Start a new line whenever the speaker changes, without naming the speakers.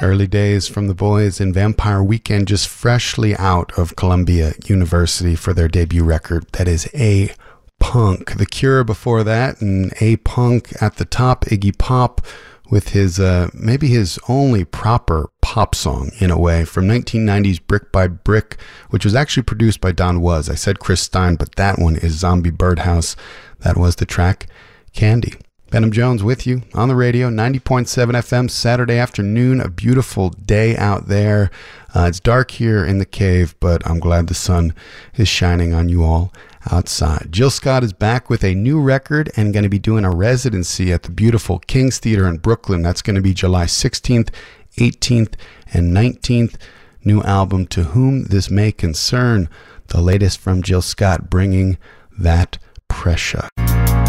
Early days from the boys in Vampire Weekend, just freshly out of Columbia University for their debut record. That is A-Punk. The Cure before that, and A-Punk at the top, Iggy Pop with his, maybe his only proper pop song in a way, from 1990's Brick by Brick, which was actually produced by Don Was. I said Chris Stein, but that one is Zombie Birdhouse. That was the track Candy. Benham Jones with you on the radio, 90.7 FM, Saturday afternoon, a beautiful day out there. It's dark here in the cave, but I'm glad the sun is shining on you all outside. Jill Scott is back with a new record and going to be doing a residency at the beautiful King's Theater in Brooklyn. That's going to be July 16th, 18th, and 19th. New album, To Whom This May Concern. The latest from Jill Scott, bringing that pressure.